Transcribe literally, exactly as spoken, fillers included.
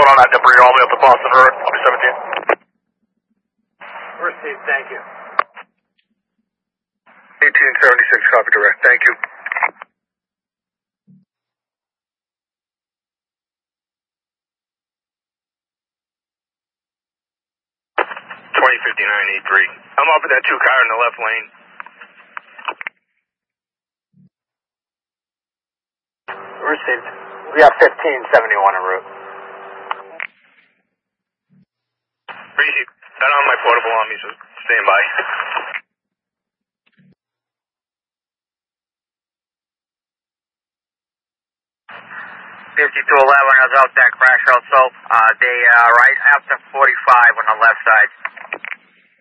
going on that debris all the way up to Boston Road. I'll be seventeen. Received, thank you. eighteen seventy-six, copy direct. Thank you. twenty fifty-nine eight three. I'm off of that two car in the left lane. Received. We got fifteen seventy-one en route. Appreciate it. Got on my portable on me, so stand by. fifty-two eleven is out that crash also. Uh, they uh, right after forty-five on the left side.